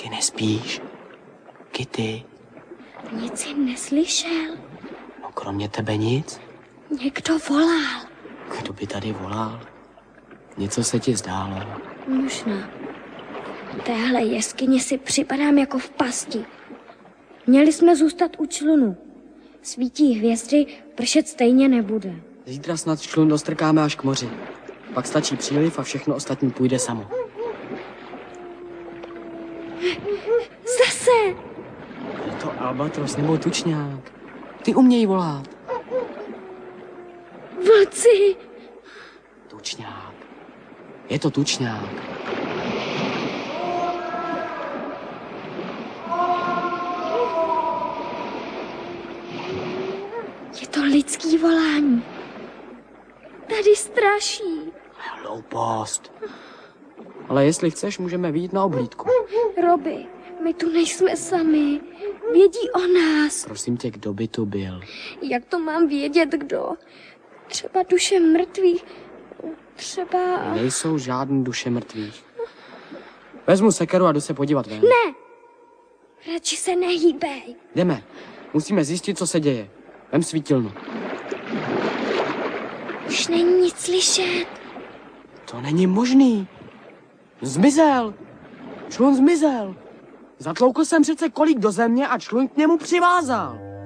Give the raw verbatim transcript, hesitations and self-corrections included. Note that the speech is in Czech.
Ty nespíš? Kitty? Nic jsi neslyšel. No kromě tebe nic? Někdo volal. Kdo by tady volal? Něco se ti zdálo. Možná. V téhle jeskyni si připadám jako v pasti. Měli jsme zůstat u člunu. Svítí hvězdy, pršet stejně nebude. Zítra snad člun dostrkáme až k moři. Pak stačí příliv a všechno ostatní půjde samo. Zase! Je to albatros nebo tučňák. Ty umějí volat. Vlci! Tučňák. Je to tučňák. Je to lidský volání. Tady straší. Hloupost. Ale jestli chceš, můžeme vyjít na oblídku. Robi, my tu nejsme sami. Vědí o nás. Prosím tě, kdo by tu byl? Jak to mám vědět, kdo? Třeba duše mrtvých. Třeba... Nejsou žádný duše mrtvých. Vezmu sekeru a jdu se podívat ven. Ne! Radši se nehýbej. Jdeme. Musíme zjistit, co se děje. Vem svítilnu. Už není nic slyšet. To není možný. Zmizel. Člun zmizel. Zatloukl jsem přece kolik do země a člun k němu přivázal.